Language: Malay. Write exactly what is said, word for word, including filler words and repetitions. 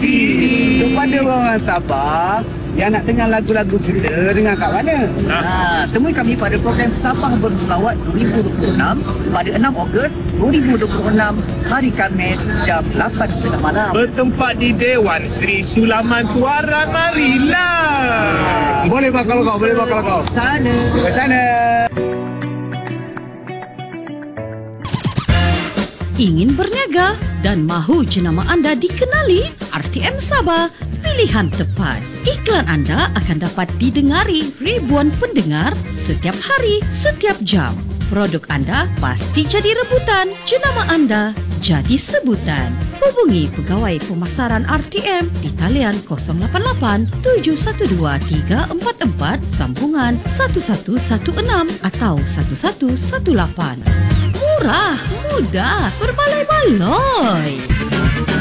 kasih kepada orang Sabah yang nak dengar lagu-lagu kita, dengar kat mana? Ha. Ha, temui kami pada program Sabah Berselawat dua ribu dua puluh enam pada enam Ogos dua ribu dua puluh enam, hari Khamis jam lapan tiga puluh malam. bertempat di Dewan Sri Sulaman Tuaran. Marilah. Boleh bang kalau kau, boleh bang kalau kau. Di sana. Ke sana. Ingin berniaga dan mahu jenama anda dikenali? R T M Sabah, pilihan tepat. Iklan anda akan dapat didengari ribuan pendengar setiap hari, setiap jam. Produk anda pasti jadi rebutan, jenama anda jadi sebutan. Hubungi Pegawai Pemasaran R T M di talian kosong lapan lapan tujuh satu dua tiga empat empat sambungan satu satu satu enam atau satu satu satu lapan. Murah, mudah, berbaloi-baloi.